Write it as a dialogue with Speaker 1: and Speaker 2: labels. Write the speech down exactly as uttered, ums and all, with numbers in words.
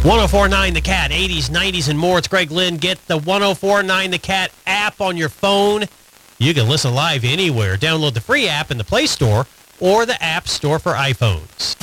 Speaker 1: oh four point nine The Cat, eighties, nineties, and more. It's Greg Lynn. Get the one oh four point nine The Cat app on your phone. You can listen live anywhere. Download the free app in the Play Store or the App Store for iPhones.